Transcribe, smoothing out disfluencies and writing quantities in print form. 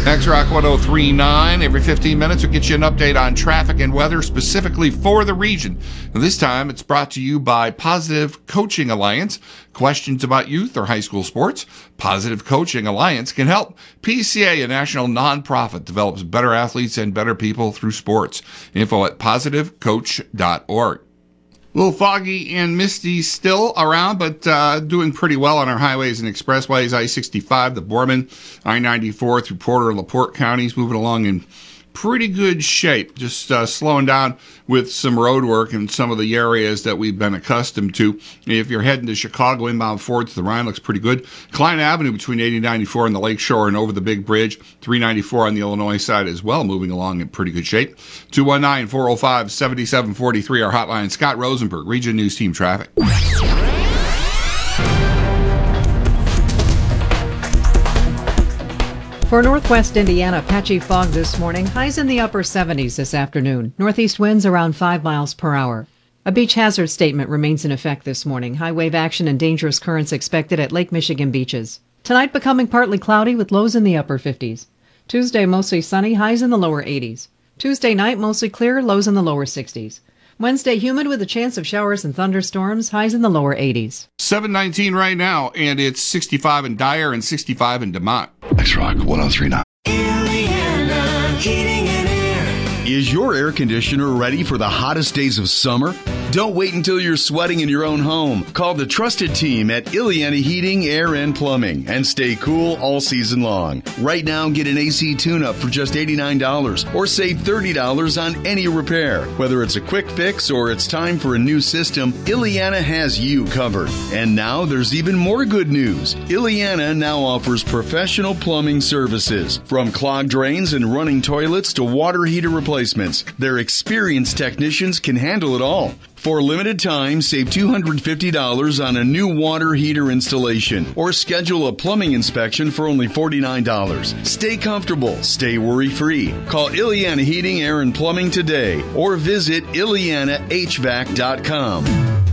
X-Rock 103.9. Every 15 minutes will get you an update on traffic and weather specifically for the region. Now, this time it's brought to you by Positive Coaching Alliance. Questions about youth or high school sports? Positive Coaching Alliance can help. PCA, a national nonprofit, develops better athletes and better people through sports. Info at positivecoach.org. A little foggy and misty still around, but doing pretty well on our highways and expressways. I-65, the Borman, I-94 through Porter and LaPorte counties, moving along in pretty good shape. Just slowing down with some road work in some of the areas that we've been accustomed to. If you're heading to Chicago, inbound Ford to the Rhine looks pretty good. Klein Avenue between 80 and 94 on the Lake Shore and over the Big Bridge. 394 on the Illinois side as well, moving along in pretty good shape. 219-405-7743, our hotline. Scott Rosenberg, Region News Team Traffic. For northwest Indiana, patchy fog this morning, highs in the upper 70s this afternoon. Northeast winds around 5 miles per hour. A beach hazard statement remains in effect this morning. High wave action and dangerous currents expected at Lake Michigan beaches. Tonight becoming partly cloudy with lows in the upper 50s. Tuesday mostly sunny, highs in the lower 80s. Tuesday night mostly clear, lows in the lower 60s. Wednesday humid with a chance of showers and thunderstorms, highs in the lower 80s. 7:19 right now, and it's 65 in Dyer and 65 in DeMont. X-Rock 103.9. Illiana Heating and Air. Is your air conditioner ready for the hottest days of summer? Don't wait until you're sweating in your own home. Call the trusted team at Illiana Heating, Air, and Plumbing and stay cool all season long. Right now, get an AC tune-up for just $89 or save $30 on any repair. Whether it's a quick fix or it's time for a new system, Illiana has you covered. And now there's even more good news. Illiana now offers professional plumbing services. From clogged drains and running toilets to water heater replacements, their experienced technicians can handle it all. For a limited time, save $250 on a new water heater installation or schedule a plumbing inspection for only $49. Stay comfortable, stay worry-free. Call Illiana Heating, Air, and Plumbing today or visit IllianaHVAC.com.